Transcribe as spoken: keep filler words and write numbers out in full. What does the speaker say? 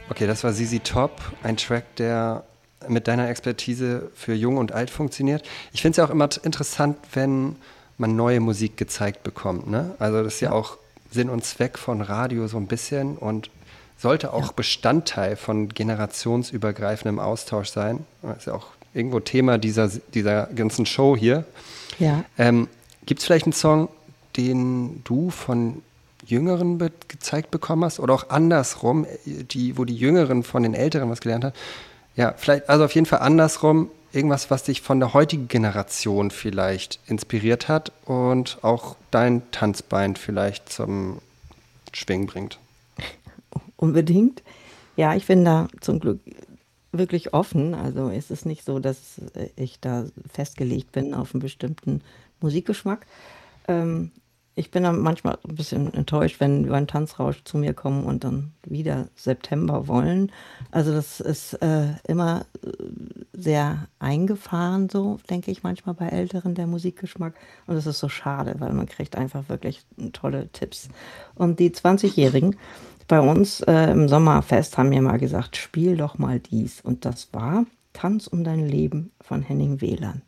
Okay, das war Z Z Top, ein Track, der mit deiner Expertise für Jung und Alt funktioniert. Ich finde es ja auch immer t- interessant, wenn man neue Musik gezeigt bekommt. Ne? Also das ist ja. ja auch Sinn und Zweck von Radio so ein bisschen und sollte auch ja. Bestandteil von generationsübergreifendem Austausch sein. Das ist ja auch irgendwo Thema dieser, dieser ganzen Show hier. Ja. Ähm, gibt es vielleicht einen Song, den du von Jüngeren be- gezeigt bekommen hast oder auch andersrum, die, wo die Jüngeren von den Älteren was gelernt haben? Ja, vielleicht, also auf jeden Fall andersrum, irgendwas, was dich von der heutigen Generation vielleicht inspiriert hat und auch dein Tanzbein vielleicht zum Schwingen bringt. Unbedingt. Ja, ich bin da zum Glück wirklich offen. Also es ist nicht so, dass ich da festgelegt bin auf einen bestimmten Musikgeschmack. Ähm, ich bin dann manchmal ein bisschen enttäuscht, wenn die beim Tanzrausch zu mir kommen und dann wieder September wollen. Also das ist äh, immer sehr eingefahren, so denke ich manchmal bei Älteren, der Musikgeschmack. Und das ist so schade, weil man kriegt einfach wirklich tolle Tipps. Und die zwanzigjährigen bei uns äh, im Sommerfest haben mir mal gesagt, spiel doch mal dies. Und das war Tanz um dein Leben von Henning Wehland.